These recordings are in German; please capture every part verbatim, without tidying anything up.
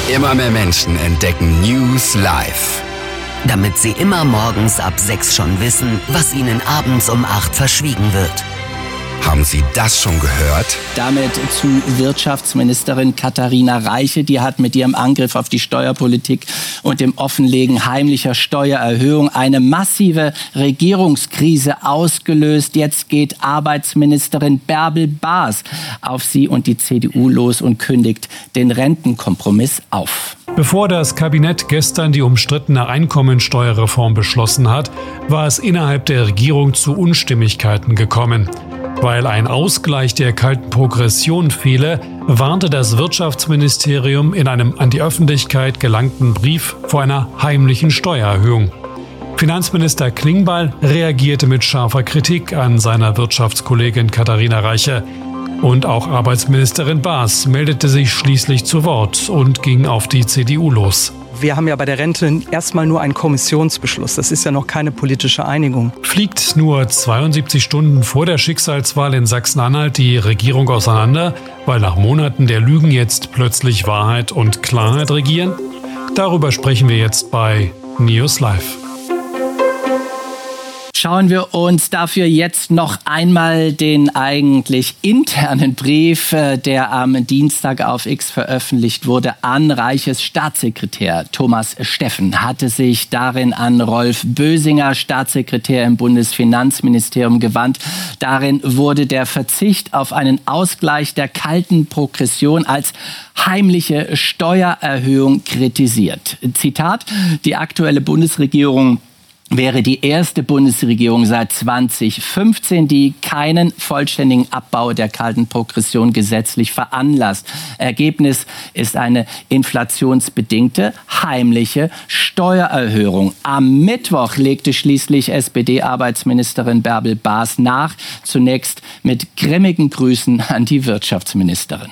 Immer mehr Menschen entdecken News Live. Damit sie immer morgens ab sechs schon wissen, was ihnen abends um acht verschwiegen wird. Haben Sie das schon gehört? Damit zu Wirtschaftsministerin Katharina Reiche. Die hat mit ihrem Angriff auf die Steuerpolitik und dem Offenlegen heimlicher Steuererhöhung eine massive Regierungskrise ausgelöst. Jetzt geht Arbeitsministerin Bärbel Baas auf sie und die C D U los und kündigt den Rentenkompromiss auf. Bevor das Kabinett gestern die umstrittene Einkommensteuerreform beschlossen hat, war es innerhalb der Regierung zu Unstimmigkeiten gekommen. Weil ein Ausgleich der kalten Progression fehle, warnte das Wirtschaftsministerium in einem an die Öffentlichkeit gelangten Brief vor einer heimlichen Steuererhöhung. Finanzminister Klingbeil reagierte mit scharfer Kritik an seiner Wirtschaftskollegin Katharina Reiche. Und auch Arbeitsministerin Baas meldete sich schließlich zu Wort und ging auf die C D U los. Wir haben ja bei der Rente erstmal nur einen Kommissionsbeschluss. Das ist ja noch keine politische Einigung. Fliegt nur zweiundsiebzig Stunden vor der Schicksalswahl in Sachsen-Anhalt die Regierung auseinander, weil nach Monaten der Lügen jetzt plötzlich Wahrheit und Klarheit regieren? Darüber sprechen wir jetzt bei News Live. Schauen wir uns dafür jetzt noch einmal den eigentlich internen Brief, der am Dienstag auf X veröffentlicht wurde, an Reiches Staatssekretär Thomas Steffen. Hatte sich darin an Rolf Bösinger, Staatssekretär im Bundesfinanzministerium, gewandt. Darin wurde der Verzicht auf einen Ausgleich der kalten Progression als heimliche Steuererhöhung kritisiert. Zitat: Die aktuelle Bundesregierung wäre die erste Bundesregierung seit zweitausendfünfzehn, die keinen vollständigen Abbau der kalten Progression gesetzlich veranlasst. Ergebnis ist eine inflationsbedingte, heimliche Steuererhöhung. Am Mittwoch legte schließlich S P D-Arbeitsministerin Bärbel Baas nach, zunächst mit grimmigen Grüßen an die Wirtschaftsministerin.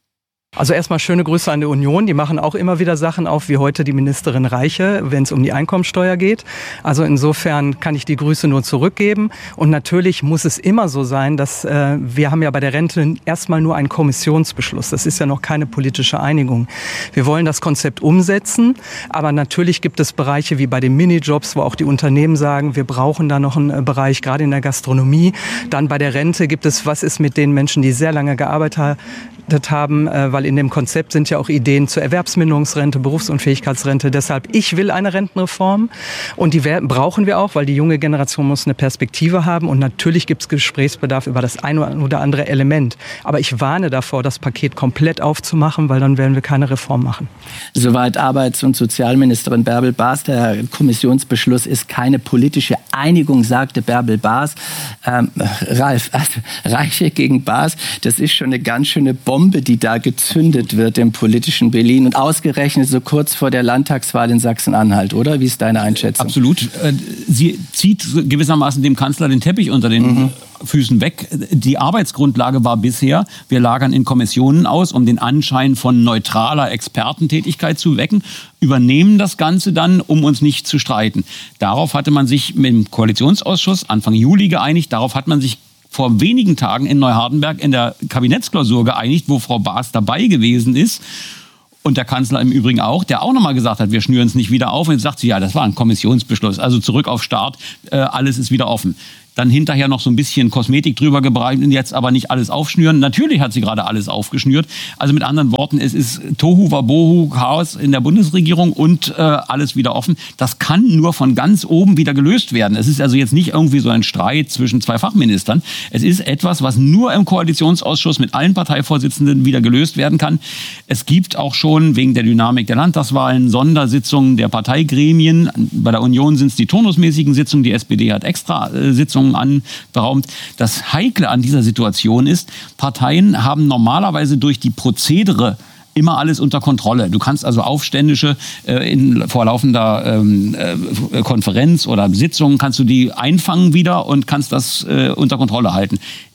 Also erstmal schöne Grüße an die Union. Die machen auch immer wieder Sachen auf, wie heute die Ministerin Reiche, wenn es um die Einkommensteuer geht. Also insofern kann ich die Grüße nur zurückgeben. Und natürlich muss es immer so sein, dass äh, wir haben ja bei der Rente erstmal nur einen Kommissionsbeschluss. Das ist ja noch keine politische Einigung. Wir wollen das Konzept umsetzen, aber natürlich gibt es Bereiche wie bei den Minijobs, wo auch die Unternehmen sagen, wir brauchen da noch einen Bereich, gerade in der Gastronomie. Dann bei der Rente gibt es, was ist mit den Menschen, die sehr lange gearbeitet haben, äh, weil in dem Konzept sind ja auch Ideen zur Erwerbsminderungsrente, Berufsunfähigkeitsrente. Deshalb, ich will eine Rentenreform und die brauchen wir auch, weil die junge Generation muss eine Perspektive haben und natürlich gibt es Gesprächsbedarf über das eine oder andere Element. Aber ich warne davor, das Paket komplett aufzumachen, weil dann werden wir keine Reform machen. Soweit Arbeits- und Sozialministerin Bärbel Baas. Der Kommissionsbeschluss ist keine politische Einigung, sagte Bärbel Baas. Ähm, Ralf, also Reiche gegen Baas, das ist schon eine ganz schöne Bombe, die da gezündet wird im politischen Berlin und ausgerechnet so kurz vor der Landtagswahl in Sachsen-Anhalt, oder? Wie ist deine Einschätzung? Absolut. Sie zieht gewissermaßen dem Kanzler den Teppich unter den mhm. Füßen weg. Die Arbeitsgrundlage war bisher, wir lagern in Kommissionen aus, um den Anschein von neutraler Expertentätigkeit zu wecken, übernehmen das Ganze dann, um uns nicht zu streiten. Darauf hatte man sich mit dem Koalitionsausschuss Anfang Juli geeinigt, darauf hat man sich vor wenigen Tagen in Neuhardenberg in der Kabinettsklausur geeinigt, wo Frau Baas dabei gewesen ist. Und der Kanzler im Übrigen auch, der auch nochmal gesagt hat, wir schnüren es nicht wieder auf. Und jetzt sagt sie, ja, das war ein Kommissionsbeschluss. Also zurück auf Start, äh, alles ist wieder offen. Dann hinterher noch so ein bisschen Kosmetik drüber gebreitet und jetzt aber nicht alles aufschnüren. Natürlich hat sie gerade alles aufgeschnürt. Also mit anderen Worten, es ist Tohu Wabohu, Chaos in der Bundesregierung und äh, alles wieder offen. Das kann nur von ganz oben wieder gelöst werden. Es ist also jetzt nicht irgendwie so ein Streit zwischen zwei Fachministern. Es ist etwas, was nur im Koalitionsausschuss mit allen Parteivorsitzenden wieder gelöst werden kann. Es gibt auch schon wegen der Dynamik der Landtagswahlen Sondersitzungen der Parteigremien. Bei der Union sind es die turnusmäßigen Sitzungen. Die S P D hat extra äh, Sitzungen anberaumt. Das Heikle an dieser Situation ist, Parteien haben normalerweise durch die Prozedere immer alles unter Kontrolle. Du kannst also Aufständische äh, in vorlaufender ähm, äh, Konferenz oder Sitzung, kannst du die einfangen wieder und kannst das äh, unter Kontrolle halten.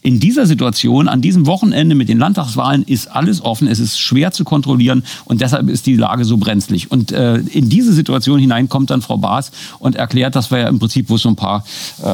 in dieser Situation, an diesem Wochenende mit den Landtagswahlen, ist alles offen. Es ist schwer zu kontrollieren und deshalb ist die Lage so brenzlig. Und äh, in diese Situation hinein kommt dann Frau Baas und erklärt, dass wir ja im Prinzip wo so ein paar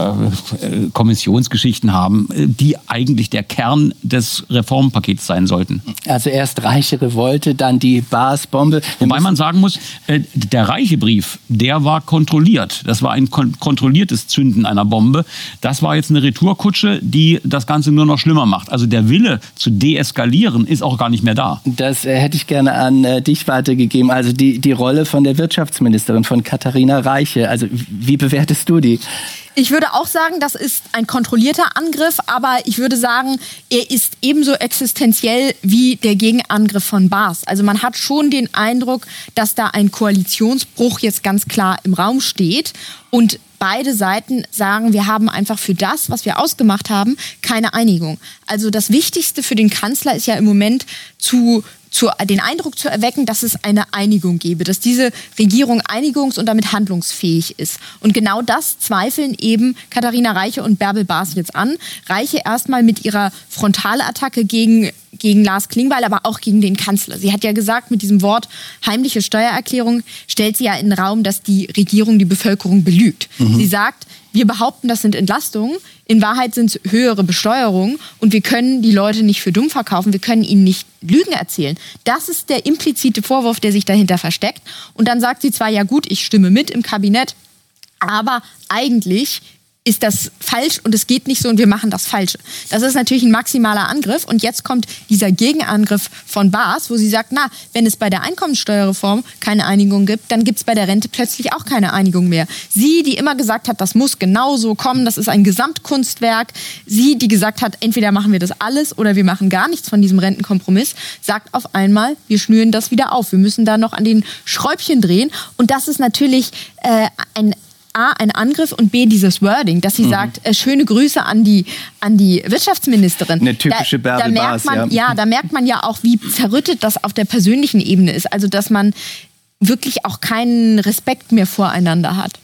äh, Kommissionsgeschichten haben, die eigentlich der Kern des Reformpakets sein sollten. Also erst reiche Revolte, dann die Baas-Bombe. Wobei man sagen muss, äh, der reiche Brief, der war kontrolliert. Das war ein kon- kontrolliertes Zünden einer Bombe. Das war jetzt eine Retourkutsche, die das Ganze nur noch schlimmer macht. Also der Wille zu deeskalieren ist auch gar nicht mehr da. Das äh, hätte ich gerne an äh, dich weitergegeben. Also die, die Rolle von der Wirtschaftsministerin, von Katharina Reiche. Also wie bewertest du die? Ich würde auch sagen, das ist ein kontrollierter Angriff, aber ich würde sagen, er ist ebenso existenziell wie der Gegenangriff von Baas. Also man hat schon den Eindruck, dass da ein Koalitionsbruch jetzt ganz klar im Raum steht und beide Seiten sagen, wir haben einfach für das, was wir ausgemacht haben, keine Einigung. Also das Wichtigste für den Kanzler ist ja im Moment zu Zu, den Eindruck zu erwecken, dass es eine Einigung gebe, dass diese Regierung einigungs- und damit handlungsfähig ist. Und genau das zweifeln eben Katharina Reiche und Bärbel Baas jetzt an. Reiche erstmal mit ihrer Frontalattacke gegen, gegen Lars Klingbeil, aber auch gegen den Kanzler. Sie hat ja gesagt, mit diesem Wort heimliche Steuererklärung stellt sie ja in den Raum, dass die Regierung die Bevölkerung belügt. Mhm. Sie sagt, wir behaupten, das sind Entlastungen. In Wahrheit sind es höhere Besteuerungen und wir können die Leute nicht für dumm verkaufen. Wir können ihnen nicht Lügen erzählen. Das ist der implizite Vorwurf, der sich dahinter versteckt. Und dann sagt sie zwar, ja gut, ich stimme mit im Kabinett, aber eigentlich ist das falsch und es geht nicht so und wir machen das Falsche. Das ist natürlich ein maximaler Angriff und jetzt kommt dieser Gegenangriff von Baas, wo sie sagt, na, wenn es bei der Einkommensteuerreform keine Einigung gibt, dann gibt es bei der Rente plötzlich auch keine Einigung mehr. Sie, die immer gesagt hat, das muss genauso kommen, das ist ein Gesamtkunstwerk, sie, die gesagt hat, entweder machen wir das alles oder wir machen gar nichts von diesem Rentenkompromiss, sagt auf einmal, wir schnüren das wieder auf. Wir müssen da noch an den Schräubchen drehen und das ist natürlich äh, ein A, ein Angriff und B, dieses Wording, dass sie mhm. sagt, äh, schöne Grüße an die, an die Wirtschaftsministerin. Eine typische da, Bärbel da Baas, merkt man, ja. ja, da merkt man ja auch, wie zerrüttet das auf der persönlichen Ebene ist. Also, dass man wirklich auch keinen Respekt mehr voreinander hat.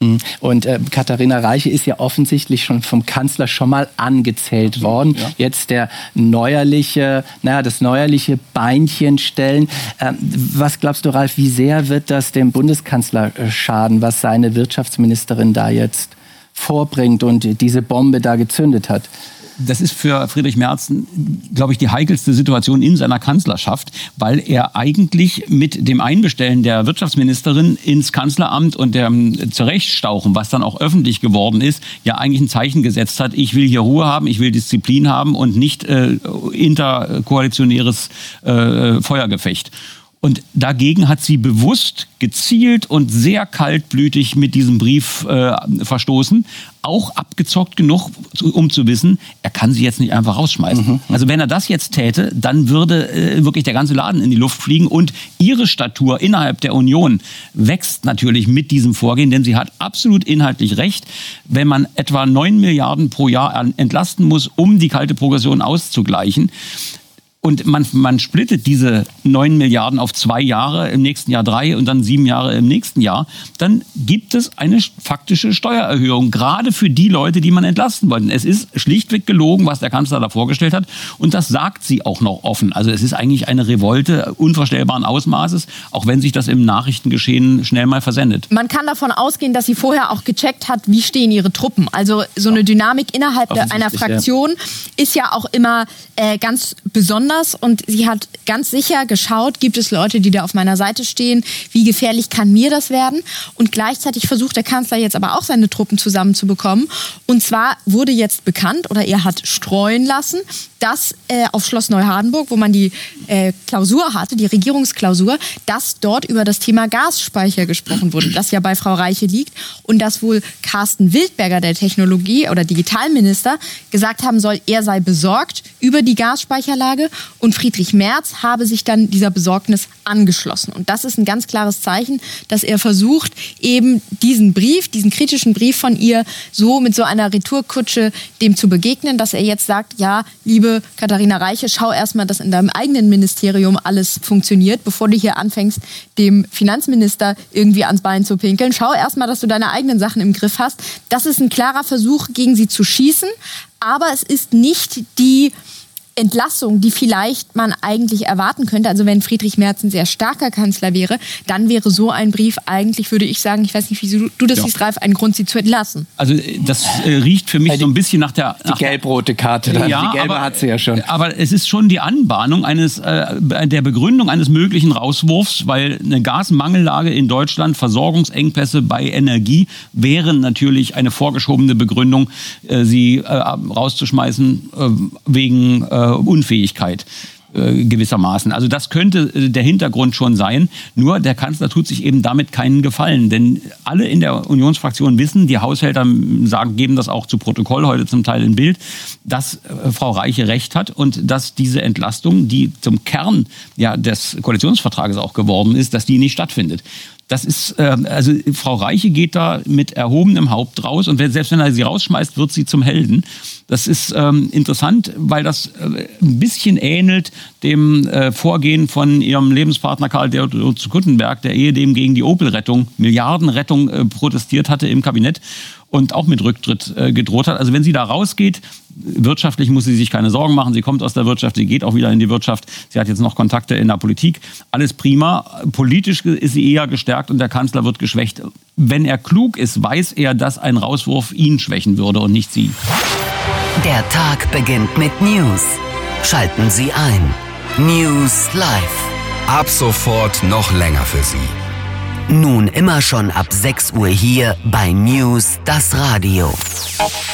Und äh, Katharina Reiche ist ja offensichtlich schon vom Kanzler schon mal angezählt worden. Ja. Jetzt der neuerliche, naja, das neuerliche Beinchen stellen. Ähm, was glaubst du, Ralf, wie sehr wird das dem Bundeskanzler äh, schaden, was seine Wirtschaftsministerin da jetzt vorbringt und diese Bombe da gezündet hat? Das ist für Friedrich Merz, glaube ich, die heikelste Situation in seiner Kanzlerschaft, weil er eigentlich mit dem Einbestellen der Wirtschaftsministerin ins Kanzleramt und dem Zurechtstauchen, was dann auch öffentlich geworden ist, ja eigentlich ein Zeichen gesetzt hat, ich will hier Ruhe haben, ich will Disziplin haben und nicht äh, interkoalitionäres äh, Feuergefecht. Und dagegen hat sie bewusst, gezielt und sehr kaltblütig mit diesem Brief äh, verstoßen. Auch abgezockt genug, um zu wissen, er kann sie jetzt nicht einfach rausschmeißen. Mhm. Also wenn er das jetzt täte, dann würde äh, wirklich der ganze Laden in die Luft fliegen. Und ihre Statur innerhalb der Union wächst natürlich mit diesem Vorgehen, denn sie hat absolut inhaltlich recht. Wenn man etwa neun Milliarden pro Jahr entlasten muss, um die kalte Progression auszugleichen, und man, man splittet diese neun Milliarden auf zwei Jahre, im nächsten Jahr drei und dann sieben Jahre im nächsten Jahr, dann gibt es eine faktische Steuererhöhung, gerade für die Leute, die man entlasten wollte. Es ist schlichtweg gelogen, was der Kanzler da vorgestellt hat und das sagt sie auch noch offen. Also es ist eigentlich eine Revolte unvorstellbaren Ausmaßes, auch wenn sich das im Nachrichtengeschehen schnell mal versendet. Man kann davon ausgehen, dass sie vorher auch gecheckt hat, wie stehen ihre Truppen. Also so eine Dynamik innerhalb der, einer Fraktion ja. ist ja auch immer äh, ganz besonders. Und sie hat ganz sicher geschaut, gibt es Leute, die da auf meiner Seite stehen, wie gefährlich kann mir das werden? Und gleichzeitig versucht der Kanzler jetzt aber auch seine Truppen zusammenzubekommen. Und zwar wurde jetzt bekannt, oder er hat streuen lassen, dass äh, auf Schloss Neuhardenburg, wo man die äh, Klausur hatte, die Regierungsklausur, dass dort über das Thema Gasspeicher gesprochen wurde, das ja bei Frau Reiche liegt und dass wohl Carsten Wildberger, der Technologie- oder Digitalminister, gesagt haben soll, er sei besorgt über die Gasspeicherlage Und Friedrich Merz habe sich dann dieser Besorgnis angeschlossen. Und das ist ein ganz klares Zeichen, dass er versucht, eben diesen Brief, diesen kritischen Brief von ihr so mit so einer Retourkutsche dem zu begegnen, dass er jetzt sagt, ja, liebe Katharina Reiche, schau erstmal, dass in deinem eigenen Ministerium alles funktioniert, bevor du hier anfängst, dem Finanzminister irgendwie ans Bein zu pinkeln. Schau erstmal, dass du deine eigenen Sachen im Griff hast. Das ist ein klarer Versuch, gegen sie zu schießen, aber es ist nicht die Entlassung, die vielleicht man eigentlich erwarten könnte. Also wenn Friedrich Merz ein sehr starker Kanzler wäre, dann wäre so ein Brief eigentlich, würde ich sagen, ich weiß nicht, wie du, du das ja. siehst, Ralf, ein Grund, sie zu entlassen. Also das äh, riecht für mich also so ein bisschen nach der... Die gelb-rote Karte, dann. Ja, die gelbe aber, hat sie ja schon. Aber es ist schon die Anbahnung eines äh, der Begründung eines möglichen Rauswurfs, weil eine Gasmangellage in Deutschland, Versorgungsengpässe bei Energie wären natürlich eine vorgeschobene Begründung, äh, sie äh, rauszuschmeißen äh, wegen... Äh, Unfähigkeit äh, gewissermaßen. Also das könnte äh, der Hintergrund schon sein. Nur der Kanzler tut sich eben damit keinen Gefallen. Denn alle in der Unionsfraktion wissen, die Haushälter sagen, geben das auch zu Protokoll, heute zum Teil in Bild, dass äh, Frau Reiche recht hat und dass diese Entlastung, die zum Kern ja, des Koalitionsvertrages auch geworden ist, dass die nicht stattfindet. Das ist, äh, also Frau Reiche geht da mit erhobenem Haupt raus und wenn, selbst wenn er sie rausschmeißt, wird sie zum Helden. Das ist ähm, interessant, weil das äh, ein bisschen ähnelt dem äh, Vorgehen von ihrem Lebenspartner Karl zu Guttenberg, der ehedem gegen die Opel-Rettung, Milliardenrettung äh, protestiert hatte im Kabinett und auch mit Rücktritt äh, gedroht hat. Also wenn sie da rausgeht, wirtschaftlich muss sie sich keine Sorgen machen. Sie kommt aus der Wirtschaft, sie geht auch wieder in die Wirtschaft. Sie hat jetzt noch Kontakte in der Politik. Alles prima. Politisch ist sie eher gestärkt und der Kanzler wird geschwächt. Wenn er klug ist, weiß er, dass ein Rauswurf ihn schwächen würde und nicht sie. Der Tag beginnt mit News. Schalten Sie ein. News Live. Ab sofort noch länger für Sie. Nun immer schon ab sechs Uhr hier bei News, das Radio.